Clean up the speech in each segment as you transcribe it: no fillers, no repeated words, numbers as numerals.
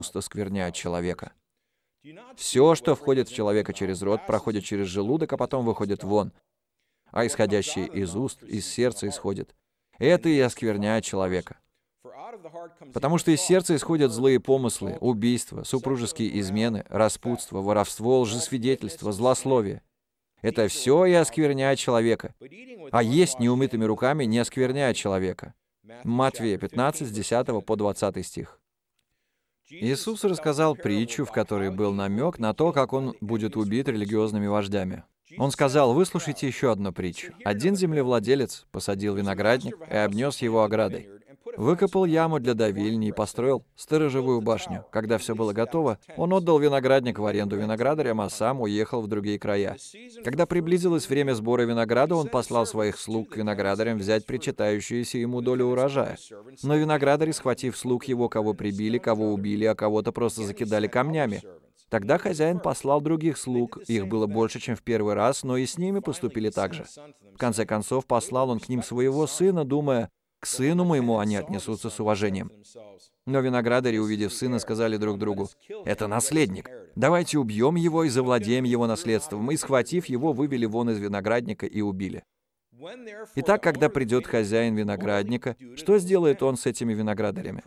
уст оскверняют человека. Все, что входит в человека через рот, проходит через желудок, а потом выходит вон. А исходящее из уст, из сердца исходит. Это и оскверняет человека. Потому что из сердца исходят злые помыслы, убийства, супружеские измены, распутство, воровство, лжесвидетельство, злословие. Это все и оскверняет человека. А есть неумытыми руками не оскверняет человека. Матфея 15, с 10 по 20 стих. Иисус рассказал притчу, в которой был намек на то, как он будет убит религиозными вождями. Он сказал: «Выслушайте еще одну притчу. Один землевладелец посадил виноградник и обнес его оградой. Выкопал яму для давильни и построил сторожевую башню. Когда все было готово, он отдал виноградник в аренду виноградарям, а сам уехал в другие края. Когда приблизилось время сбора винограда, он послал своих слуг к виноградарям взять причитающуюся ему долю урожая. Но виноградари, схватив слуг его, кого прибили, кого убили, а кого-то просто закидали камнями. Тогда хозяин послал других слуг, их было больше, чем в первый раз, но и с ними поступили так же. В конце концов, послал он к ним своего сына, думая: к сыну моему они отнесутся с уважением. Но виноградари, увидев сына, сказали друг другу: «Это наследник. Давайте убьем его и завладеем его наследством». И, схватив его, вывели вон из виноградника и убили. Итак, когда придет хозяин виноградника, что сделает он с этими виноградарями?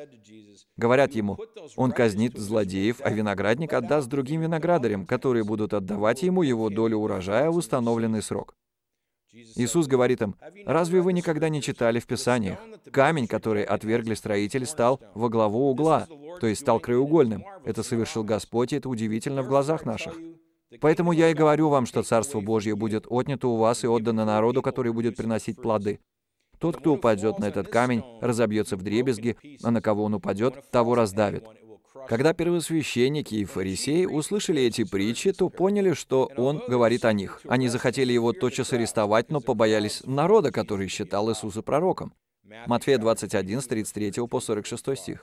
Говорят ему: он казнит злодеев, а виноградник отдаст другим виноградарям, которые будут отдавать ему его долю урожая в установленный срок. Иисус говорит им: «Разве вы никогда не читали в Писаниях? Камень, который отвергли строители, стал во главу угла, то есть стал краеугольным. Это совершил Господь, и это удивительно в глазах наших. Поэтому я и говорю вам, что Царство Божье будет отнято у вас и отдано народу, который будет приносить плоды. Тот, кто упадет на этот камень, разобьется вдребезги, а на кого он упадет, того раздавит». Когда первосвященники и фарисеи услышали эти притчи, то поняли, что он говорит о них. Они захотели его тотчас арестовать, но побоялись народа, который считал Иисуса пророком. Матфея 21, с 33 по 46 стих.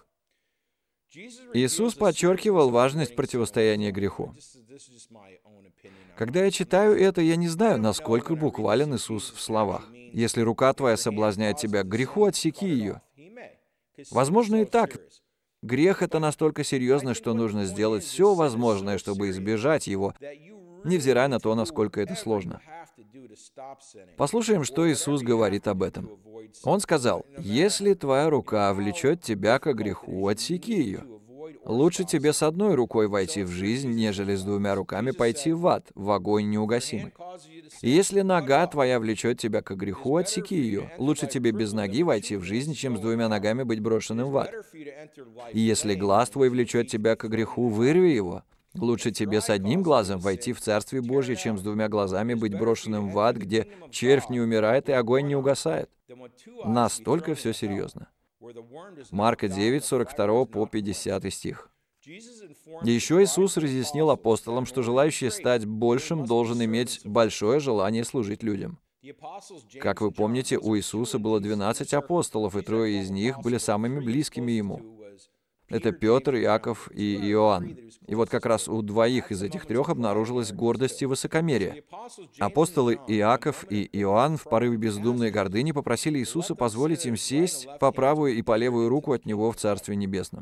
Иисус подчеркивал важность противостояния греху. Когда я читаю это, я не знаю, насколько буквален Иисус в словах. «Если рука твоя соблазняет тебя к греху, отсеки ее». Возможно и так. Грех — это настолько серьезно, что нужно сделать все возможное, чтобы избежать его, невзирая на то, насколько это сложно. Послушаем, что Иисус говорит об этом. Он сказал: «Если твоя рука влечет тебя ко греху, отсеки ее. Лучше тебе с одной рукой войти в жизнь, нежели с двумя руками пойти в ад, в огонь неугасимый. И если нога твоя влечет тебя ко греху, отсеки ее. Лучше тебе без ноги войти в жизнь, чем с двумя ногами быть брошенным в ад. И если глаз твой влечет тебя ко греху, вырви его. Лучше тебе с одним глазом войти в Царствие Божье, чем с двумя глазами быть брошенным в ад, где червь не умирает и огонь не угасает». Настолько все серьезно. Марка 9, 42 по 50 стих. Еще Иисус разъяснил апостолам, что желающий стать большим должен иметь большое желание служить людям. Как вы помните, у Иисуса было 12 апостолов, и 3 из них были самыми близкими Ему. Это Петр, Иаков и Иоанн. И вот как раз у 2 из этих 3 обнаружилась гордость и высокомерие. Апостолы Иаков и Иоанн в порыве бездумной гордыни попросили Иисуса позволить им сесть по правую и по левую руку от Него в Царстве Небесном.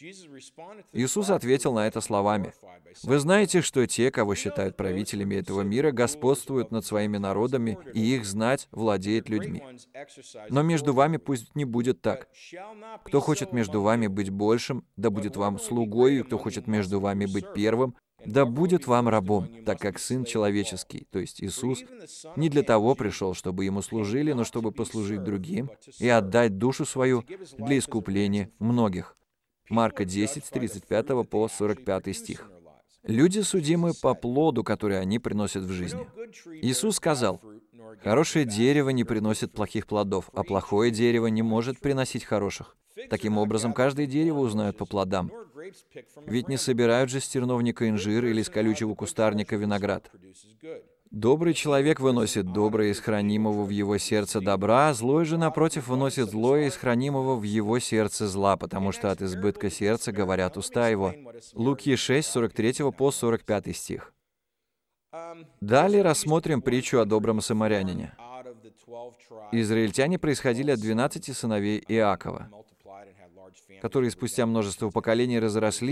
Иисус ответил на это словами: «Вы знаете, что те, кого считают правителями этого мира, господствуют над своими народами, и их знать владеет людьми. Но между вами пусть не будет так. Кто хочет между вами быть большим, да будет вам слугой, и кто хочет между вами быть первым, да будет вам рабом, так как Сын Человеческий, то есть Иисус, не для того пришел, чтобы Ему служили, но чтобы послужить другим и отдать душу свою для искупления многих». Марка 10, с 35 по 45 стих. Люди судимы по плоду, который они приносят в жизни. Иисус сказал: «Хорошее дерево не приносит плохих плодов, а плохое дерево не может приносить хороших. Таким образом, каждое дерево узнают по плодам. Ведь не собирают же с терновника инжир или с колючего кустарника виноград. Добрый человек выносит доброе из хранимого в его сердце добра, а злой же, напротив, выносит злое из хранимого в его сердце зла, потому что от избытка сердца говорят уста его». Луки 6, 43 по 45 стих. Далее рассмотрим притчу о добром самарянине. Израильтяне происходили от 12 сыновей Иакова, которые спустя множество поколений разрослись